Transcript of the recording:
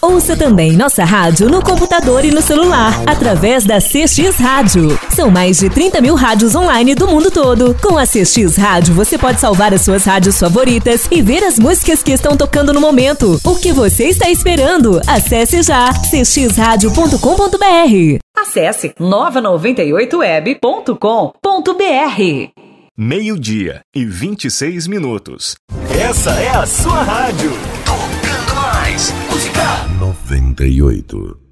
Ouça também nossa rádio no computador e no celular, através da CX Rádio. São mais de 30 mil rádios online do mundo todo. Com a CX Rádio, você pode salvar as suas rádios favoritas e ver as músicas que estão tocando no momento. O que você está esperando? Acesse já cxradio.com.br. Acesse nova98web.com.br. 12:26. Essa é a sua rádio. Tocando mais música. 98.